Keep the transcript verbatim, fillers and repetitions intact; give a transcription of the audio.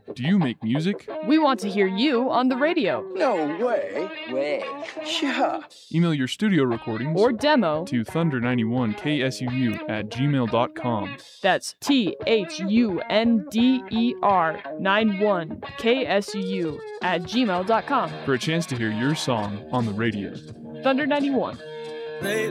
Do you make music? We want to hear you on the radio. No way. Way. Yeah. Email your studio recordings Or demo to thunder ninety-one K S U U at gmail dot com. That's T H U N D E R ninety-one K S U U at gmail dot com. For a chance to hear your song on the radio. Thunder ninety-one. They